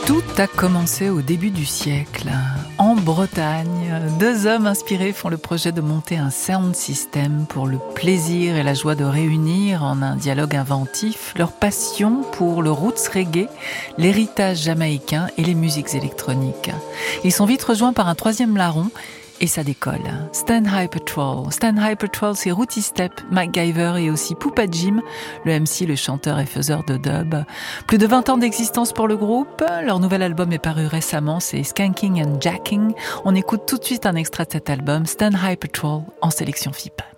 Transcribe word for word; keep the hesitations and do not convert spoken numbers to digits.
Tout a commencé au début du siècle. En Bretagne, deux hommes inspirés font le projet de monter un sound system pour le plaisir et la joie de réunir en un dialogue inventif leur passion pour le roots reggae, l'héritage jamaïcain et les musiques électroniques. Ils sont vite rejoints par un troisième larron et ça décolle. Stand High Patrol. Stand High Patrol, c'est Rooty Step, MacGyver et aussi Poupa Jim, le M C, le chanteur et faiseur de dub. Plus de vingt ans d'existence pour le groupe. Leur nouvel album est paru récemment, c'est Skanking and Jacking. On écoute tout de suite un extrait de cet album, Stand High Patrol, en sélection F I P.